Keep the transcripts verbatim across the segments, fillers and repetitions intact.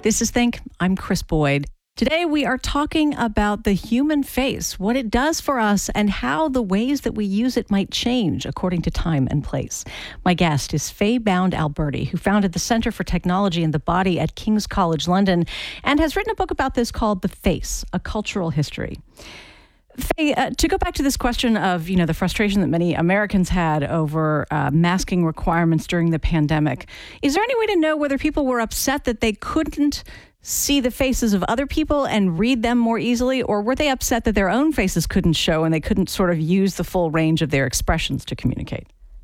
This is Think. I'm Chris Boyd. Today we are talking about the human face, what it does for us, and how the ways that we use it might change according to time and place. My guest is Faye Bound-Alberti, who founded the Centre for Technology and the Body at King's College London and has written a book about this called The Face, A Cultural History. Faye, uh, to go back to this question of, you know, the frustration that many Americans had over uh, masking requirements during the pandemic, is there any way to know whether people were upset that they couldn't see the faces of other people and read them more easily, or were they upset that their own faces couldn't show and they couldn't sort of use the full range of their expressions to communicate?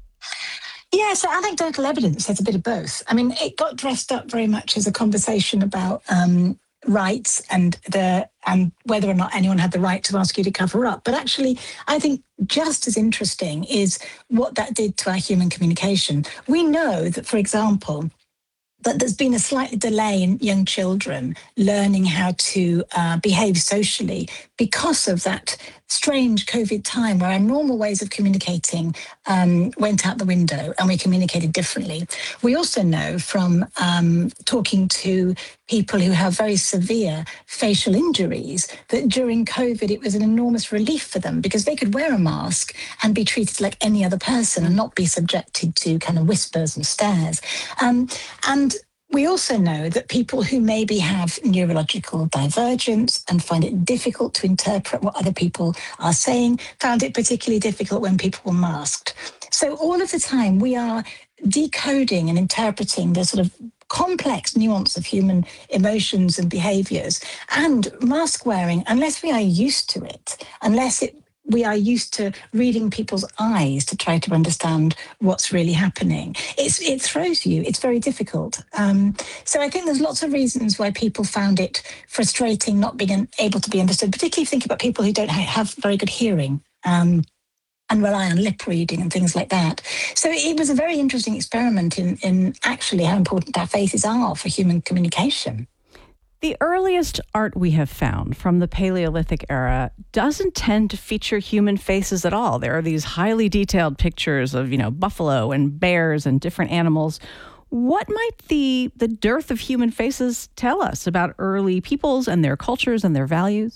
Yeah, so anecdotal evidence says a bit of both. I mean, it got dressed up very much as a conversation about um, rights and the and whether or not anyone had the right to ask you to cover up. But actually, I think just as interesting is what that did to our human communication. We know that, for example, that there's been a slight delay in young children learning how to uh, behave socially because of that strange COVID time where our normal ways of communicating um, went out the window and we communicated differently. We also know from um, talking to people who have very severe facial injuries that during COVID it was an enormous relief for them because they could wear a mask and be treated like any other person and not be subjected to kind of whispers and stares. Um, and we also know that people who maybe have neurological divergence and find it difficult to interpret what other people are saying found it particularly difficult when people were masked. So all of the time we are decoding and interpreting the sort of complex nuance of human emotions and behaviours, and mask wearing, unless we are used to it, unless it we are used to reading people's eyes to try to understand what's really happening. It's, it throws you. It's very difficult. Um, so I think there's lots of reasons why people found it frustrating not being able to be understood, particularly if you think about people who don't ha- have very good hearing um, and rely on lip reading and things like that. So it was a very interesting experiment in, in actually how important our faces are for human communication. The earliest art we have found from the Paleolithic era doesn't tend to feature human faces at all. There are these highly detailed pictures of, you know, buffalo and bears and different animals. What might the the dearth of human faces tell us about early peoples and their cultures and their values?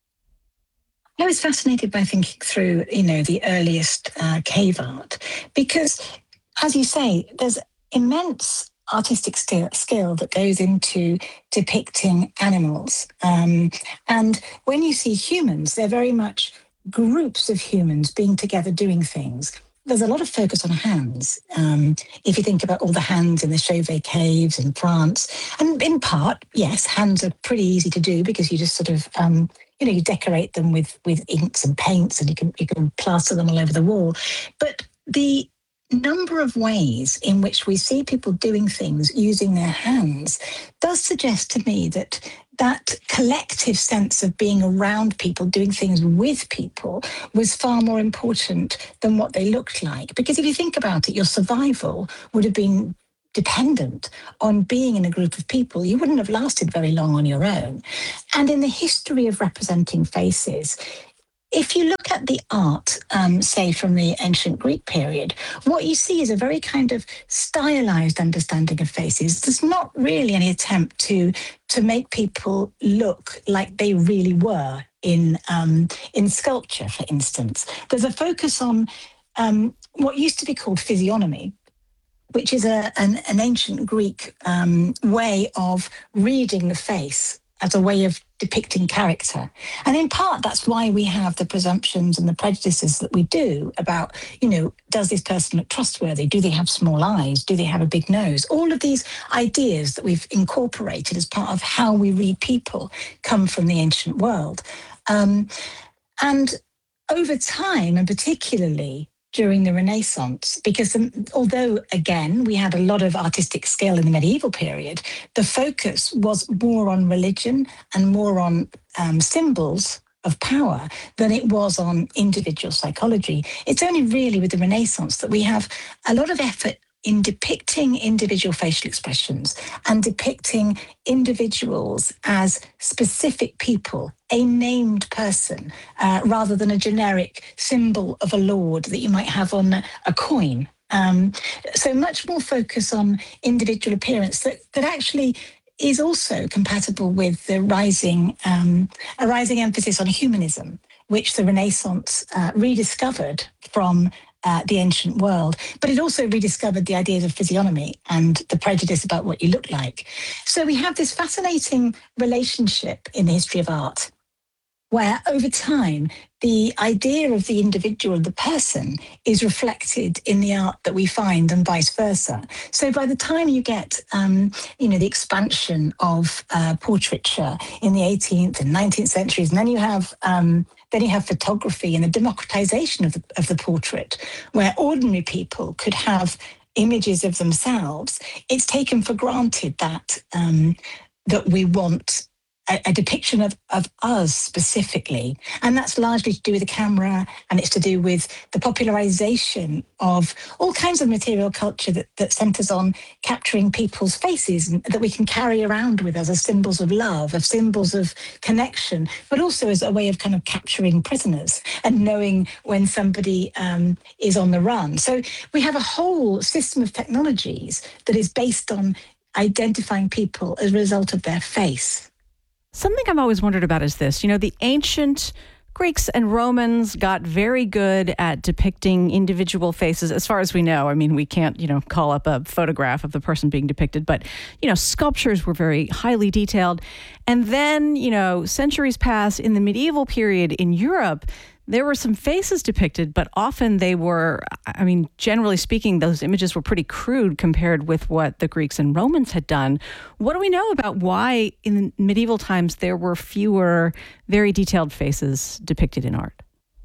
I was fascinated by thinking through, you know, the earliest uh, cave art because, as you say, there's immense artistic st- skill that goes into depicting animals. Um, and when you see humans, they're very much groups of humans being together doing things. There's a lot of focus on hands. Um, if you think about all the hands in the Chauvet caves in France, and in part, yes, hands are pretty easy to do because you just sort of, um, you know, you decorate them with with inks and paints and you can you can plaster them all over the wall. But the number of ways in which we see people doing things using their hands does suggest to me that that collective sense of being around people, doing things with people, was far more important than what they looked like. Because if you think about it, your survival would have been dependent on being in a group of people. You wouldn't have lasted very long on your own. And in the history of representing faces, if you look at the art, um, say, from the ancient Greek period, what you see is a very kind of stylized understanding of faces. There's not really any attempt to, to make people look like they really were in, um, in sculpture, for instance. There's a focus on um, what used to be called physiognomy, which is a, an, an ancient Greek um, way of reading the face as a way of depicting character. And in part, that's why we have the presumptions and the prejudices that we do about, you know, does this person look trustworthy? Do they have small eyes? Do they have a big nose? All of these ideas that we've incorporated as part of how we read people come from the ancient world. Um, and over time, and particularly during the Renaissance, because um, although, again, we had a lot of artistic skill in the medieval period, the focus was more on religion and more on um, symbols of power than it was on individual psychology. It's only really with the Renaissance that we have a lot of effort in depicting individual facial expressions and depicting individuals as specific people, a named person, uh, rather than a generic symbol of a lord that you might have on a coin. Um, so much more focus on individual appearance that, that actually is also compatible with the rising, um, a rising emphasis on humanism, which the Renaissance uh, rediscovered from uh, the ancient world. But it also rediscovered the ideas of physiognomy and the prejudice about what you look like. So we have this fascinating relationship in the history of art, where over time, the idea of the individual, the person, is reflected in the art that we find and vice versa. So by the time you get, um, you know, the expansion of uh, portraiture in the eighteenth and nineteenth centuries, and then you have um, then you have photography and the democratization of the, of the portrait, where ordinary people could have images of themselves, it's taken for granted that um, that we want a, a depiction of, of us specifically. And that's largely to do with the camera, and it's to do with the popularization of all kinds of material culture that, that centers on capturing people's faces and that we can carry around with us as symbols of love, as symbols of connection, but also as a way of kind of capturing prisoners and knowing when somebody um, is on the run. So we have a whole system of technologies that is based on identifying people as a result of their face. Something I've always wondered about is this. You know, the ancient Greeks and Romans got very good at depicting individual faces, as far as we know. I mean, we can't, you know, call up a photograph of the person being depicted, but, you know, sculptures were very highly detailed. And then, you know, centuries pass in the medieval period in Europe. There were some faces depicted, but often they were, I mean, generally speaking, those images were pretty crude compared with what the Greeks and Romans had done. What do we know about why in medieval times there were fewer very detailed faces depicted in art?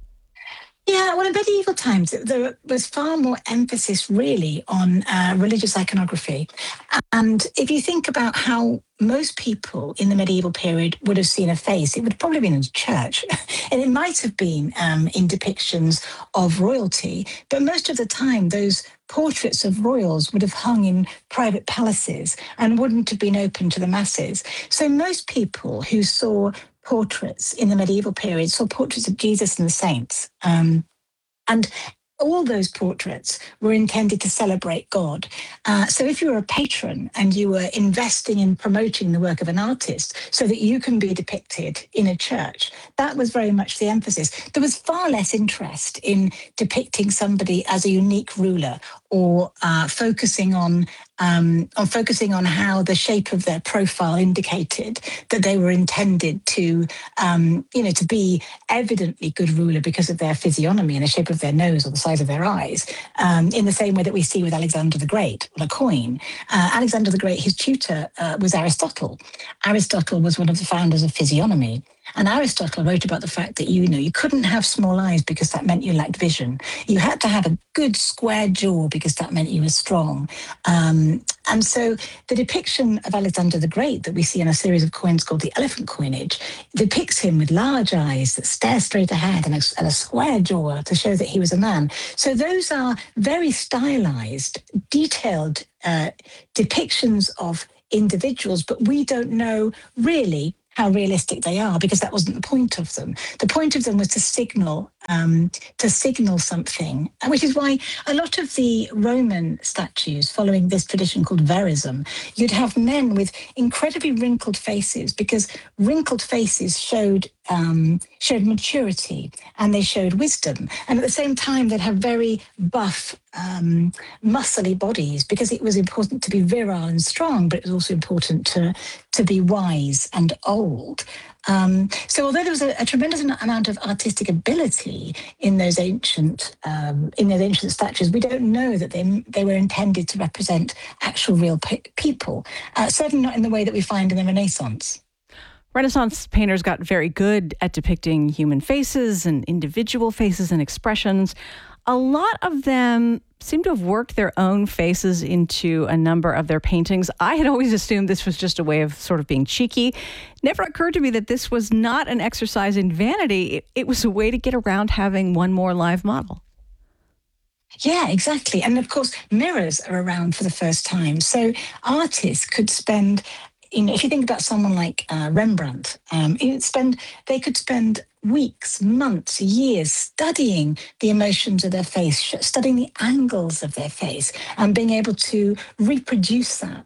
Yeah, well, in medieval times, there was far more emphasis really on uh, religious iconography. And if you think about how most people in the medieval period would have seen a face, it would probably have been in a church. And it might have been um, in depictions of royalty. But most of the time, those portraits of royals would have hung in private palaces and wouldn't have been open to the masses. So most people who saw portraits in the medieval period saw portraits of Jesus and the saints. Um, and all those portraits were intended to celebrate God. Uh, so if you were a patron and you were investing in promoting the work of an artist so that you can be depicted in a church, that was very much the emphasis. There was far less interest in depicting somebody as a unique ruler or uh, focusing on um, on focusing on how the shape of their profile indicated that they were intended to, um, you know, to be evidently good ruler because of their physiognomy and the shape of their nose or the size of their eyes, um, in the same way that we see with Alexander the Great on a coin. Uh, Alexander the Great, his tutor uh, was Aristotle. Aristotle was one of the founders of physiognomy. And Aristotle wrote about the fact that, you know, you couldn't have small eyes because that meant you lacked vision. You had to have a good square jaw because that meant you were strong. Um, and so the depiction of Alexander the Great that we see in a series of coins called the elephant coinage depicts him with large eyes that stare straight ahead and a, and a square jaw to show that he was a man. So those are very stylized, detailed uh, depictions of individuals, but we don't know really how realistic they are, because that wasn't the point of them. The point of them was to signal, um, to signal something, which is why a lot of the Roman statues following this tradition called verism, you'd have men with incredibly wrinkled faces, because wrinkled faces showed um, showed maturity and they showed wisdom. And at the same time, they'd have very buff, um, muscly bodies, because it was important to be virile and strong, but it was also important to, to be wise and old. Um, so although there was a, a tremendous amount of artistic ability in those ancient um, in those ancient statues, we don't know that they they were intended to represent actual real pe- people. Uh, certainly not in the way that we find in the Renaissance. Renaissance painters got very good at depicting human faces and individual faces and expressions. A lot of them seem to have worked their own faces into a number of their paintings. I had always assumed this was just a way of sort of being cheeky. It never occurred to me that this was not an exercise in vanity. It, it was a way to get around having one more live model. Yeah, exactly. And of course, mirrors are around for the first time. So artists could spend, you know, if you think about someone like uh, Rembrandt, um, you'd spend, they could spend weeks, months, years studying the emotions of their face, studying the angles of their face, and being able to reproduce that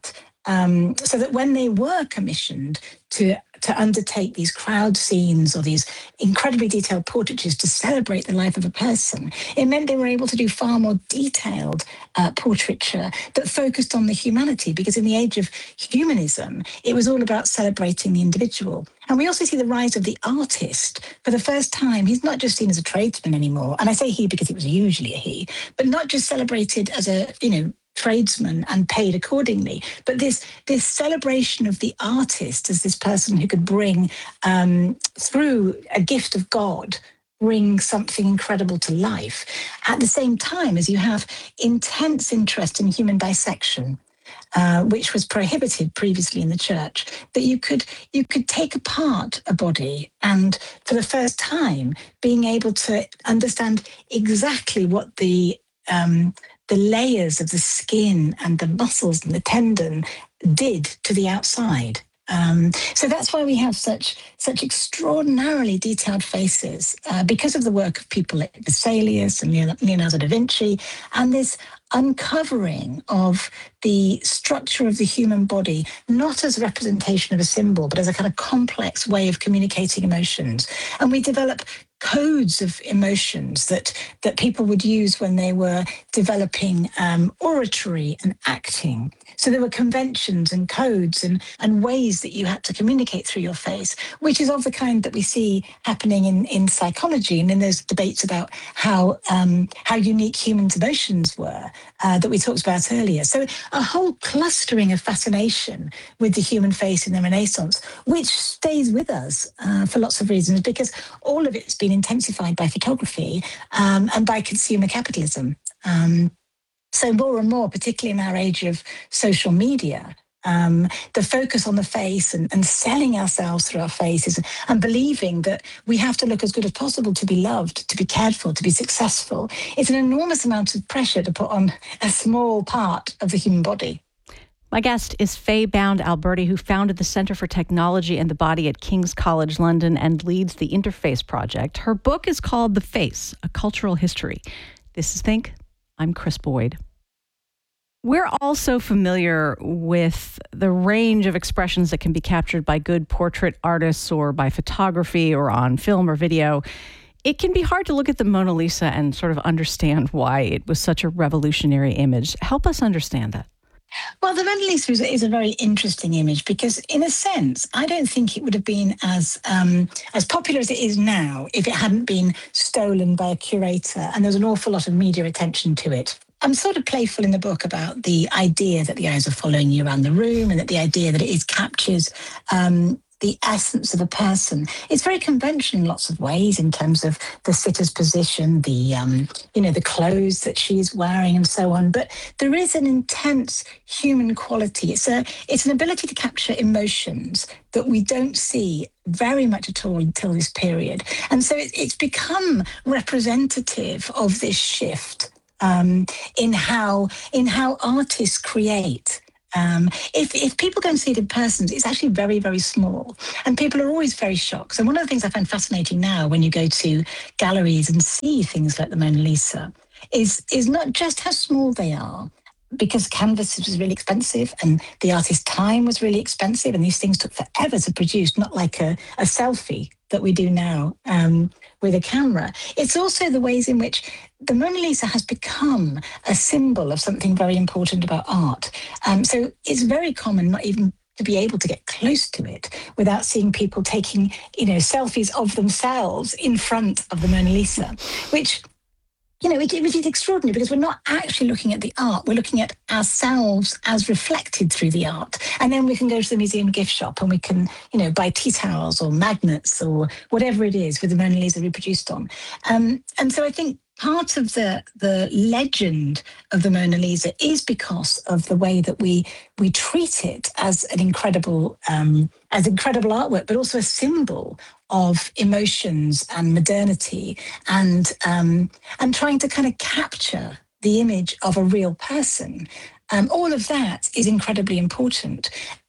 Um, so that when they were commissioned to to undertake these crowd scenes or these incredibly detailed portraitures to celebrate the life of a person, it meant they were able to do far more detailed uh, portraiture that focused on the humanity, because in the age of humanism, it was all about celebrating the individual. And we also see the rise of the artist. For the first time, he's not just seen as a tradesman anymore. And I say he because it was usually a he, but not just celebrated as a, you know, tradesman and paid accordingly, but this this celebration of the artist as this person who could bring um, through a gift of God, bring something incredible to life, at the same time as you have intense interest in human dissection, uh, which was prohibited previously in the church. That you could you could take apart a body and, for the first time, being able to understand exactly what the um, the layers of the skin and the muscles and the tendon did to the outside. Um, so that's why we have such such extraordinarily detailed faces, uh, because of the work of people like Vesalius and Leonardo da Vinci, and this uncovering of the structure of the human body, not as representation of a symbol, but as a kind of complex way of communicating emotions. And we develop codes of emotions that that people would use when they were developing um, oratory and acting. So there were conventions and codes and, and ways that you had to communicate through your face, which is of the kind that we see happening in, in psychology and in those debates about how um, how unique humans' emotions were uh, that we talked about earlier. So a whole clustering of fascination with the human face in the Renaissance, which stays with us uh, for lots of reasons, because all of it's been intensified by photography um, and by consumer capitalism. Um, so more and more, particularly in our age of social media, um, the focus on the face and, and selling ourselves through our faces and believing that we have to look as good as possible to be loved, to be cared for, to be successful, it's an enormous amount of pressure to put on a small part of the human body. My guest is Faye Bound-Alberti, who founded the Center for Technology and the Body at King's College London and leads the Interface Project. Her book is called The Face, A Cultural History. This is Think. I'm Chris Boyd. We're all so familiar with the range of expressions that can be captured by good portrait artists or by photography or on film or video. It can be hard to look at the Mona Lisa and sort of understand why it was such a revolutionary image. Help us understand that. Well, the Mona Lisa is, is a very interesting image because, in a sense, I don't think it would have been as um, as popular as it is now if it hadn't been stolen by a curator and there's an awful lot of media attention to it. I'm sort of playful in the book about the idea that the eyes are following you around the room and that the idea that it is captures um, the essence of a person. It's very conventional in lots of ways in terms of the sitter's position, the um, you know, the clothes that she's wearing and so on. But there is an intense human quality. It's a it's an ability to capture emotions that we don't see very much at all until this period. And so it, it's become representative of this shift um, in how in how artists create. Um, if, if people go and see it in person, it's actually very, very small. And people are always very shocked. So one of the things I find fascinating now when you go to galleries and see things like the Mona Lisa is, is not just how small they are, because canvas was really expensive and the artist's time was really expensive and these things took forever to produce, not like a, a selfie that we do now um, with a camera. It's also the ways in which the Mona Lisa has become a symbol of something very important about art. Um, so it's very common not even to be able to get close to it without seeing people taking, you know, selfies of themselves in front of the Mona Lisa, which, you know, it, which is extraordinary because we're not actually looking at the art. We're looking at ourselves as reflected through the art. And then we can go to the museum gift shop and we can, you know, buy tea towels or magnets or whatever it is with the Mona Lisa reproduced on. Um, and so I think part of the the legend of the Mona Lisa is because of the way that we we treat it as an incredible um, as incredible artwork, but also a symbol of emotions and modernity, and um, and trying to kind of capture the image of a real person. Um, all of that is incredibly important.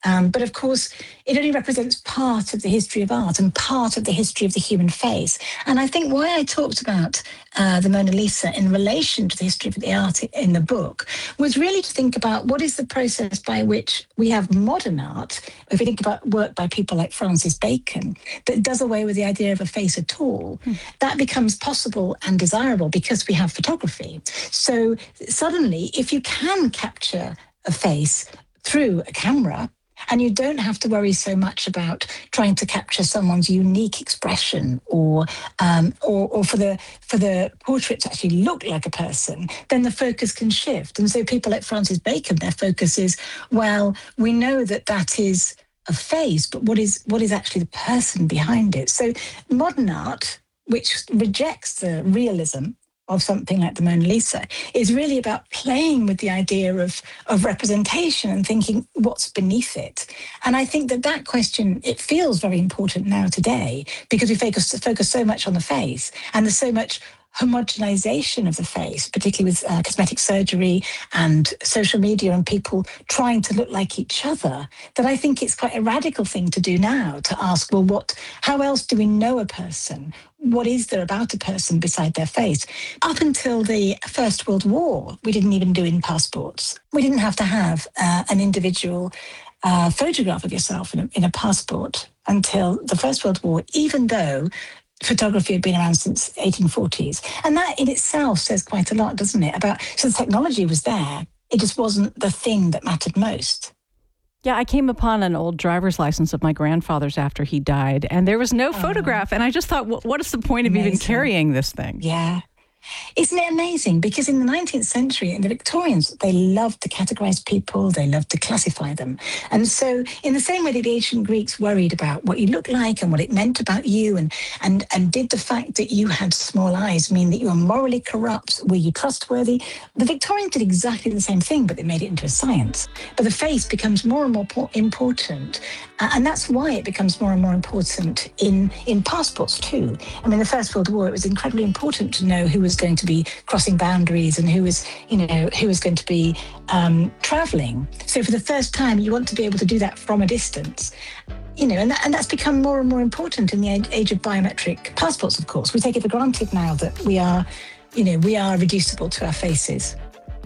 Um, but of course, it only represents part of the history of art and part of the history of the human face. And I think why I talked about uh, the Mona Lisa in relation to the history of the art in the book was really to think about what is the process by which we have modern art, if we think about work by people like Francis Bacon, that does away with the idea of a face at all. Hmm. That becomes possible and desirable because we have photography. So suddenly, if you can capture a face through a camera, and you don't have to worry so much about trying to capture someone's unique expression or, um, or, or for the for the portrait to actually look like a person, then the focus can shift. And so people like Francis Bacon, their focus is, well, we know that that is a face, but what is what is actually the person behind it? So modern art, which rejects the realism of something like the Mona Lisa, is really about playing with the idea of, of representation and thinking what's beneath it. And I think that that question, it feels very important now today because we focus, focus so much on the face and there's so much homogenization of the face, particularly with uh, cosmetic surgery and social media and people trying to look like each other, that I think it's quite a radical thing to do now, to ask, well, what? How else do we know a person? What is there about a person beside their face? Up until the First World War, we didn't even do in passports. We didn't have to have uh, an individual uh, photograph of yourself in a, in a passport until the First World War, even though photography had been around since eighteen forties. And that in itself says quite a lot, doesn't it? About, so the technology was there. It just wasn't the thing that mattered most. Yeah, I came upon an old driver's license of my grandfather's after he died, and there was no oh. photograph. And I just thought, well, what is the point amazing. of even carrying this thing? Yeah. Isn't it amazing? Because in the nineteenth century, in the Victorians, they loved to categorize people, they loved to classify them. And so in the same way that the ancient Greeks worried about what you looked like and what it meant about you, and, and, and did the fact that you had small eyes mean that you were morally corrupt? Were you trustworthy? The Victorians did exactly the same thing, but they made it into a science. But the face becomes more and more important. Uh, and that's why it becomes more and more important in, in passports too. I mean, the First World War, it was incredibly important to know who was going to be crossing boundaries and who was, you know, who was going to be um, traveling. So for the first time, you want to be able to do that from a distance. You know, and, that, and that's become more and more important in the age of biometric passports, of course. We take it for granted now that we are, you know, we are reducible to our faces.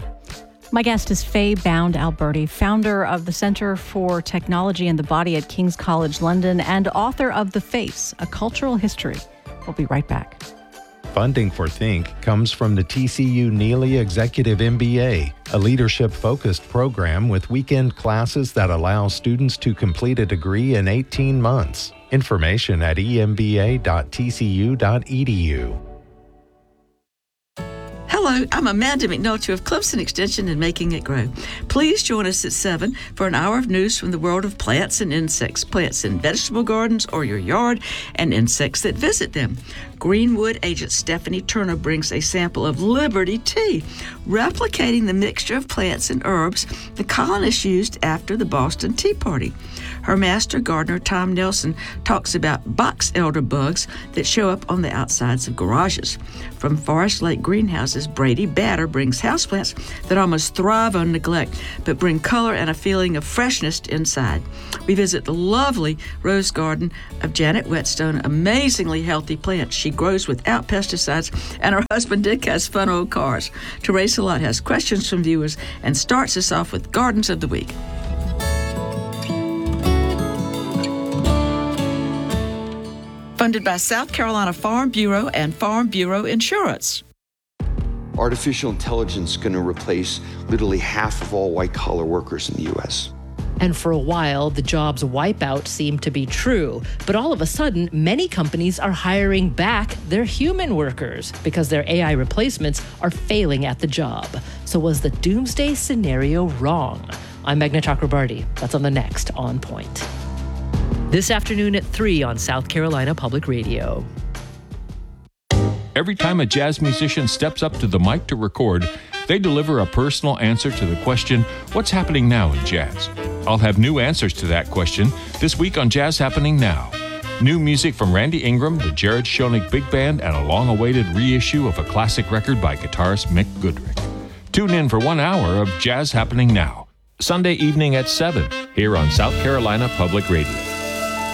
My guest is Faye Bound-Alberti, founder of the Center for Technology and the Body at King's College London and author of The Face, A Cultural History. We'll be right back. Funding for Think comes from the T C U Neely Executive M B A, a leadership-focused program with weekend classes that allow students to complete a degree in eighteen months. Information at e m b a dot t c u dot e d u. Hello, I'm Amanda McNulty of Clemson Extension and Making It Grow. Please join us at seven for an hour of news from the world of plants and insects, plants in vegetable gardens or your yard, and insects that visit them. Greenwood agent Stephanie Turner brings a sample of Liberty tea, replicating the mixture of plants and herbs the colonists used after the Boston Tea Party. Her master gardener, Tom Nelson, talks about box elder bugs that show up on the outsides of garages. From Forest Lake Greenhouses, Brady Batter brings houseplants that almost thrive on neglect, but bring color and a feeling of freshness inside. We visit the lovely rose garden of Janet Whetstone, amazingly healthy plants she grows without pesticides, and her husband Dick has fun old cars. Teresa Lott has questions from viewers and starts us off with Gardens of the Week. Funded by South Carolina Farm Bureau and Farm Bureau Insurance. Artificial intelligence is going to replace literally half of all white-collar workers in the U S. And for a while, the jobs wipeout seemed to be true. But all of a sudden, many companies are hiring back their human workers because their A I replacements are failing at the job. So was the doomsday scenario wrong? I'm Meghna Chakrabarti. That's on the next On Point. This afternoon at three on South Carolina Public Radio. Every time a jazz musician steps up to the mic to record, they deliver a personal answer to the question, what's happening now in jazz? I'll have new answers to that question this week on Jazz Happening Now. New music from Randy Ingram, the Jared Schoenig Big Band, and a long-awaited reissue of a classic record by guitarist Mick Goodrick. Tune in for one hour of Jazz Happening Now, Sunday evening at seven here on South Carolina Public Radio.